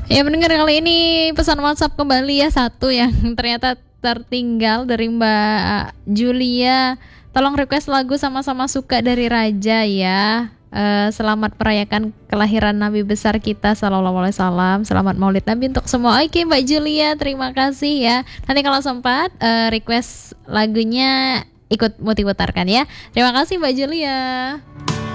Ya mendengar kali ini pesan WhatsApp kembali ya, satu yang ternyata tertinggal dari Mbak Julia. Tolong request lagu Sama-sama Suka dari Raja ya. Selamat merayakan kelahiran Nabi besar kita Sallallahu Alaihi Wasallam. Selamat Maulid Nabi untuk semua. Oke Mbak Julia, terima kasih ya. Nanti kalau sempat request lagunya ikut Muti putarkan ya. Terima kasih Mbak Julia.